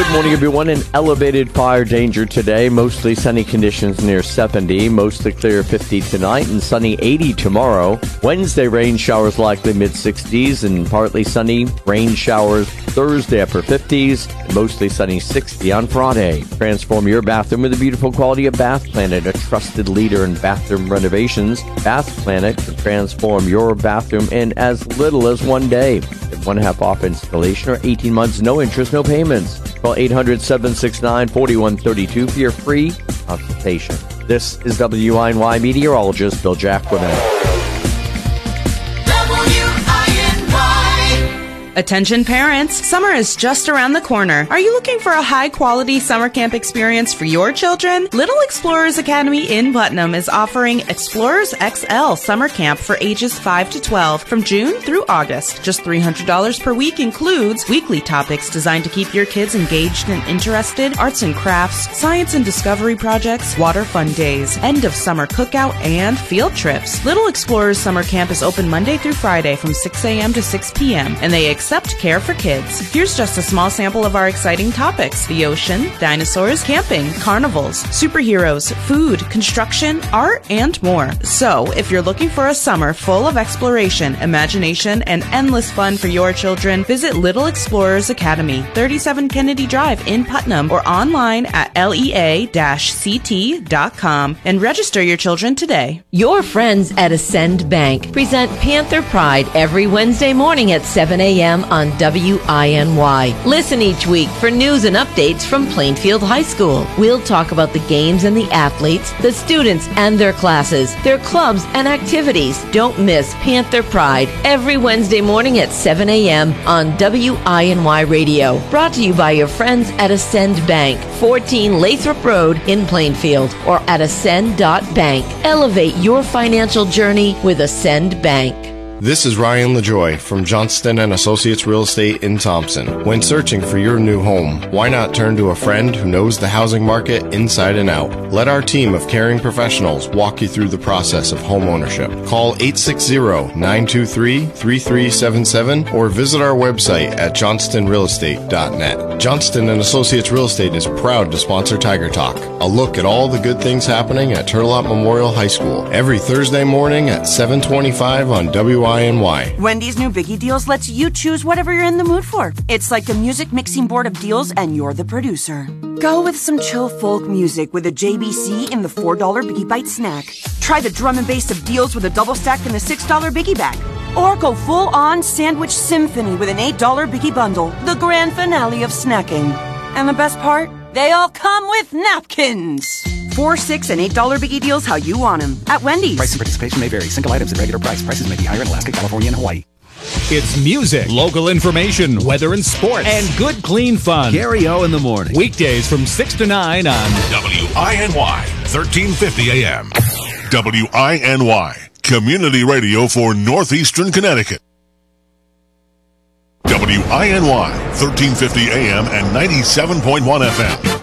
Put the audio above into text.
Morning, everyone. An elevated fire danger today. Mostly sunny conditions near 70. Mostly clear 50 tonight and sunny 80 tomorrow. Wednesday, rain showers likely mid-60s and partly sunny. Rain showers Thursday, upper 50s. Mostly sunny 60 on Friday. Transform your bathroom with the beautiful quality of Bath Planet, a trusted leader in bathroom renovations. Bath Planet can transform your bathroom in as little as 1 day. Get 1/2 off installation or 18 months, no interest, no payments. Call 800-769-4132 for your free consultation. This is WINY meteorologist Bill Jacquemin. Attention parents, summer is just around the corner. Are you looking for a high-quality summer camp experience for your children? Little Explorers Academy in Putnam is offering Explorers XL Summer Camp for ages 5 to 12 from June through August. Just $300 per week includes weekly topics designed to keep your kids engaged and interested, arts and crafts, science and discovery projects, water fun days, end of summer cookout, and field trips. Little Explorers Summer Camp is open Monday through Friday from 6 a.m. to 6 p.m. and they accept care for kids. Here's just a small sample of our exciting topics: the ocean, dinosaurs, camping, carnivals, superheroes, food, construction, art, and more. So, if you're looking for a summer full of exploration, imagination, and endless fun for your children, visit Little Explorers Academy, 37 Kennedy Drive in Putnam, or online at lea-ct.com and register your children today. Your friends at Ascend Bank present Panther Pride every Wednesday morning at 7 a.m. on WINY. Listen each week for news and updates from Plainfield High School. We'll talk about the games and the athletes, the students and their classes, their clubs and activities. Don't miss Panther Pride every Wednesday morning at 7 a.m. on WINY Radio. Brought to you by your friends at Ascend Bank, 14 Lathrop Road in Plainfield, or at ascend.bank. Elevate your financial journey with Ascend Bank. This is Ryan LaJoy from Johnston & Associates Real Estate in Thompson. When searching for your new home, why not turn to a friend who knows the housing market inside and out? Let our team of caring professionals walk you through the process of home ownership. Call 860-923-3377 or visit our website at johnstonrealestate.net. Johnston & Associates Real Estate is proud to sponsor Tiger Talk, a look at all the good things happening at Turlock Memorial High School, every Thursday morning at 7:25 on WINY. Wendy's new Biggie Deals lets you choose whatever you're in the mood for. It's like a music mixing board of deals and you're the producer. Go with some chill folk music with a JBC in the $4 Biggie Bite snack. Try the drum and bass of deals with a double stack in the $6 Biggie bag. Or go full-on sandwich symphony with an $8 Biggie bundle, the grand finale of snacking. And the best part? They all come with napkins. $4, $6, and $8 Biggie Deals how you want them at Wendy's. Price and participation may vary. Single items at regular price. Prices may be higher in Alaska, California, and Hawaii. It's music, local information, weather and sports, and good, clean fun. Gary O in the morning. Weekdays from 6 to 9 on WINY, 1350 AM. WINY, community radio for northeastern Connecticut. WINY, 1350 AM and 97.1 FM.